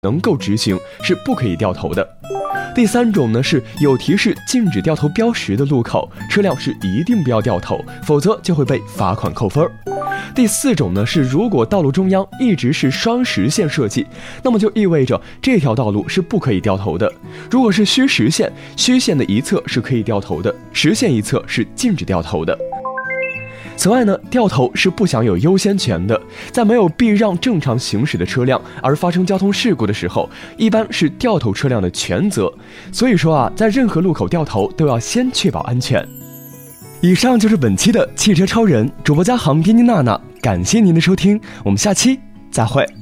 能够直行，是不可以掉头的。第3种呢是有提示禁止掉头标识的路口，车辆是一定不要掉头，否则就会被罚款扣分。第4种呢是如果道路中央一直是双实线设计，那么就意味着这条道路是不可以掉头的。如果是虚实线，虚线的一侧是可以掉头的，实线一侧是禁止掉头的。此外呢，掉头是不享有优先权的，在没有避让正常行驶的车辆而发生交通事故的时候，一般是掉头车辆的全责。所以说啊，在任何路口掉头都要先确保安全。以上就是本期的汽车超人，主播嘉航、编辑娜娜，感谢您的收听，我们下期再会。